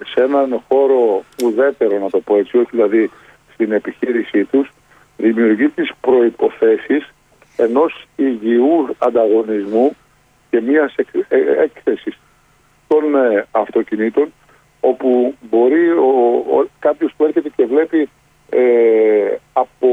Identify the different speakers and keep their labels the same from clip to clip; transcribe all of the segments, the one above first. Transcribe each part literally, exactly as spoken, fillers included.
Speaker 1: σε έναν χώρο ουδέτερο, να το πω έτσι, όχι δηλαδή στην επιχείρησή τους, δημιουργεί τις προϋποθέσεις ενός υγιού ανταγωνισμού και μιας έκθεσης των ε, αυτοκινήτων, όπου μπορεί ο, ο, κάποιος που έρχεται και βλέπει ε, από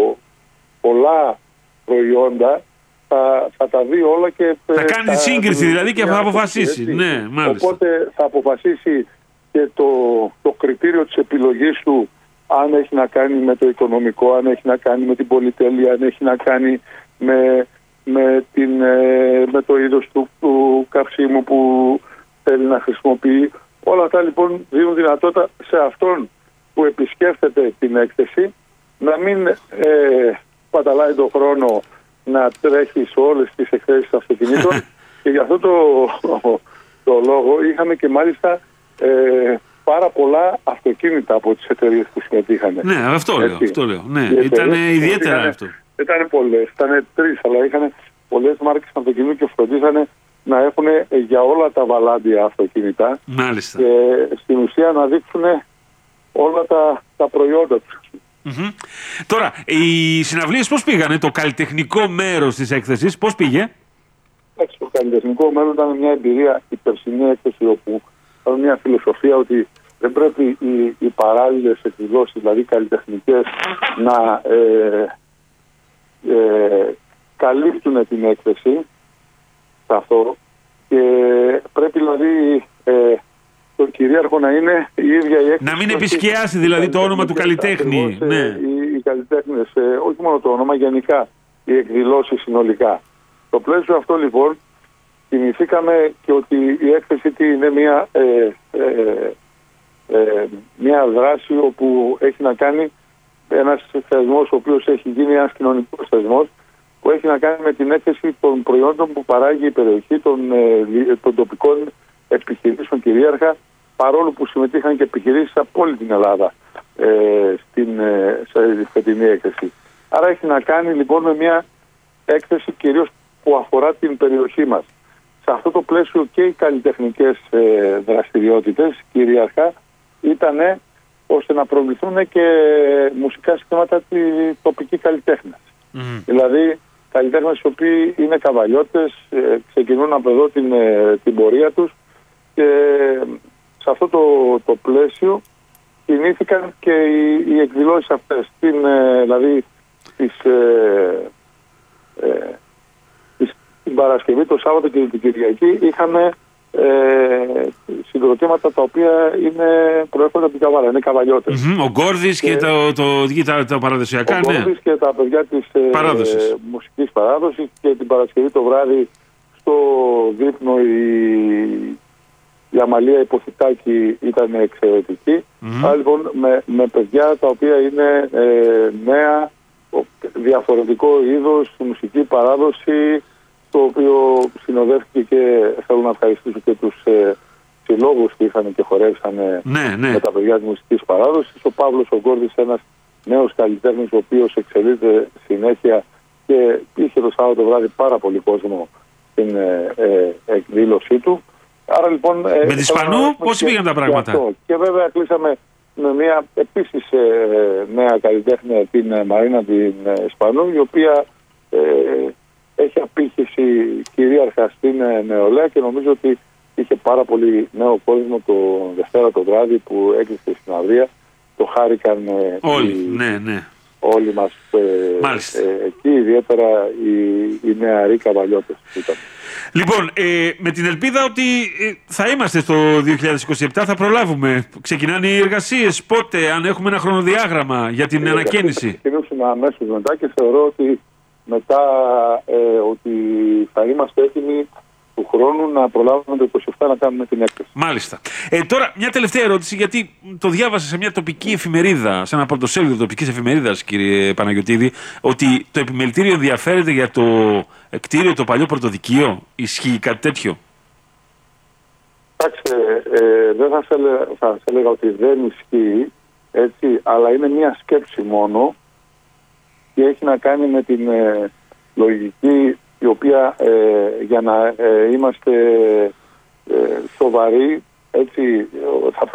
Speaker 1: πολλά προϊόντα θα, θα τα δει όλα και
Speaker 2: θα κάνει τη σύγκριση δηλαδή και θα αποφασίσει. Ναι, μάλιστα.
Speaker 1: Οπότε θα αποφασίσει και το, το κριτήριο της επιλογής του, αν έχει να κάνει με το οικονομικό, αν έχει να κάνει με την πολυτέλεια, αν έχει να κάνει με, με, την, με το είδος του, του καυσίμου που θέλει να χρησιμοποιεί. Όλα αυτά λοιπόν δίνουν δυνατότητα σε αυτόν που επισκέφτεται την έκθεση να μην ε, παταλάει τον χρόνο να τρέχει σε όλες τις εκθέσεις αυτοκινήτων και για αυτό το, το λόγο είχαμε και μάλιστα ε, πάρα πολλά αυτοκίνητα από τις εταιρείες που συμμετείχαν.
Speaker 2: Ναι, αυτό λέω. Αυτό λέω. Ναι, ήταν ιδιαίτερα αυτό.
Speaker 1: Ήταν πολλές, ήταν τρεις, αλλά είχαν πολλές μάρκες αυτοκινήτων και φροντίζανε να έχουν για όλα τα βαλάντια αυτοκίνητα.
Speaker 2: Μάλιστα.
Speaker 1: Και στην ουσία να δείξουν όλα τα, τα προϊόντα τους.
Speaker 2: Mm-hmm. Τώρα, οι συναυλίες πώς πήγανε, το καλλιτεχνικό μέρος της έκθεσης, πώς πήγε?
Speaker 1: Εντάξει, το καλλιτεχνικό μέρος ήταν μια εμπειρία, η περσινή έκθεση, όπου ήταν μια φιλοσοφία ότι δεν πρέπει οι, οι παράλληλες εκδηλώσεις, δηλαδή καλλιτεχνικές, να ε, ε, καλύπτουν την έκθεση σε αυτό, και πρέπει δηλαδή ε, το κυρίαρχο να είναι η ίδια η έκθεση.
Speaker 2: Να μην επισκιάσει δηλαδή το όνομα του καλλιτέχνη.
Speaker 1: Ακριβώς,
Speaker 2: ναι.
Speaker 1: οι, οι καλλιτέχνες, ε, όχι μόνο το όνομα, γενικά οι εκδηλώσεις συνολικά. Στο πλαίσιο αυτό λοιπόν κινηθήκαμε και ότι η έκθεση τι είναι μια, ε, ε, ε, μια δράση όπου έχει να κάνει ένας θεσμός ο οποίος έχει γίνει ένας κοινωνικός θεσμός, που έχει να κάνει με την έκθεση των προϊόντων που παράγει η περιοχή, των, ε, των τοπικών επιχειρήσεων κυρίαρχα, παρόλο που συμμετείχαν και επιχειρήσεις από όλη την Ελλάδα ε, στην ε, φετινή έκθεση. Άρα έχει να κάνει λοιπόν με μια έκθεση κυρίως που αφορά την περιοχή μας. Σε αυτό το πλαίσιο και οι καλλιτεχνικές ε, δραστηριότητες κυρίαρχα ήταν ώστε να προβληθούν και μουσικά συστήματα τη τοπική καλλιτέχνες. Mm. Δηλαδή καλλιτέχνες οι οποίοι είναι καβαλιώτες, ε, ξεκινούν από εδώ την, ε, την πορεία τους, και σε αυτό το, το πλαίσιο κινήθηκαν και οι, οι εκδηλώσεις αυτές. Την, ε, δηλαδή τις, ε, ε, τις, την Παρασκευή, το Σάββατο και την Κυριακή είχαμε ε, συγκροτήματα τα οποία είναι, προέρχονται από την Καβάλα, είναι καβαλιώτες.
Speaker 2: Mm-hmm. Ο Γκόρδης και, και το, το, τα, τα παραδοσιακά,
Speaker 1: ο
Speaker 2: ναι. Ο
Speaker 1: Γκόρδης και τα παιδιά της ε, ε, μουσικής παράδοσης, και την Παρασκευή το βράδυ στο Δείπνο η Η Αμαλία Υποθητάκη ήταν εξαιρετική. Mm-hmm. Άρα λοιπόν με, με παιδιά τα οποία είναι ε, νέα, διαφορετικό είδος, μουσική παράδοση, το οποίο συνοδεύτηκε, και θέλω να ευχαριστήσω και τους ε, συλλόγους που είχαν και χορεύσαν
Speaker 2: ναι, ναι.
Speaker 1: με τα παιδιά της μουσικής παράδοσης. Ο Παύλος ο Γκόρδης, ένας νέος καλλιτέχνης, ο οποίος εξελίσσεται συνέχεια και είχε το Σάββατο βράδυ πάρα πολύ κόσμο στην ε, ε, εκδήλωσή του. Άρα, λοιπόν,
Speaker 2: με τη Σπανού πώς πήγαν τα πράγματα?
Speaker 1: Και, και βέβαια κλείσαμε με μια επίσης ε, νέα καλλιτέχνη, την ε, Μαρίνα την ε, Σπανού, η οποία ε, έχει απήχηση κυρίαρχα στην ε, νεολαία, και νομίζω ότι είχε πάρα πολύ νέο κόσμο το Δευτέρα το βράδυ που έκλεισε στην συναυλία. Το χάρηκαν ε,
Speaker 2: όλοι,
Speaker 1: οι,
Speaker 2: ναι, ναι.
Speaker 1: όλοι μας ε, ε, εκεί, ιδιαίτερα οι, οι νεαροί καβαλιώτες που ήταν.
Speaker 2: Λοιπόν, ε, με την ελπίδα ότι ε, θα είμαστε στο δύο χιλιάδες είκοσι επτά, θα προλάβουμε. Ξεκινάνε οι εργασίες. Πότε, αν έχουμε ένα χρονοδιάγραμμα για την ε, ανακαίνιση? Θα
Speaker 1: ξεκινήσουμε αμέσως μετά, και θεωρώ ότι μετά ε, ότι θα είμαστε έτοιμοι του χρόνου να προλάβουμε το είκοσι επτά να κάνουμε την έκθεση.
Speaker 2: Μάλιστα. Ε, τώρα, μια τελευταία ερώτηση, γιατί το διάβασα σε μια τοπική εφημερίδα, σε ένα πρωτοσέλιδο τοπικής εφημερίδας, κύριε Παναγιωτίδη, ότι το επιμελητήριο ενδιαφέρεται για το κτίριο, το παλιό πρωτοδικείο. Ισχύει κάτι τέτοιο?
Speaker 1: Εντάξει, ε, δεν θα σε, θα σε έλεγα ότι δεν ισχύει, έτσι, αλλά είναι μια σκέψη μόνο, και έχει να κάνει με την ε, λογική, η οποία ε, για να ε, είμαστε ε, σοβαροί, έτσι, θα